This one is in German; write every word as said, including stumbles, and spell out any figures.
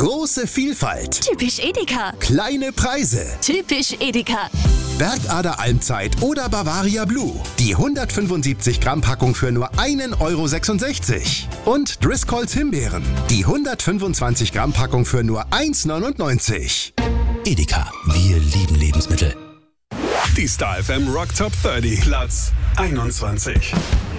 Große Vielfalt. Typisch Edeka. Kleine Preise. Typisch Edeka. Bergader Almzeit oder Bavaria Blue. Die hundertfünfundsiebzig Gramm Packung für nur ein Euro sechsundsechzig. Und Driscolls Himbeeren. Die hundertfünfundzwanzig Gramm Packung für nur eins neunundneunzig. Edeka, wir lieben Lebensmittel. Die Star F M Rock Top dreißig, Platz einundzwanzig.